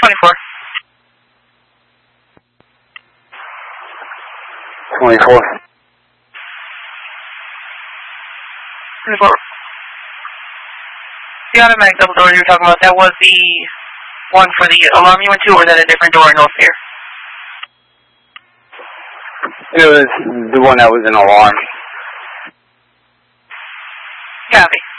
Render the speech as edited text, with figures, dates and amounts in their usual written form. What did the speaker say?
24. 24. 24. The automatic double door you were talking about, that was the one for the alarm you went to, or is that a different door in North Pier? It was the one that was an alarm. Copy.